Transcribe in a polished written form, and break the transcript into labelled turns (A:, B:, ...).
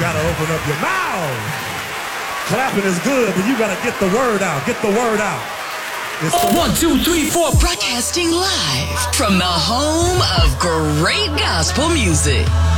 A: gotta open up your mouth. Clapping is good, but you gotta get the word out. Get the word out. It's
B: 1, 2, 3, 4.
C: Broadcasting live from the home of great gospel music.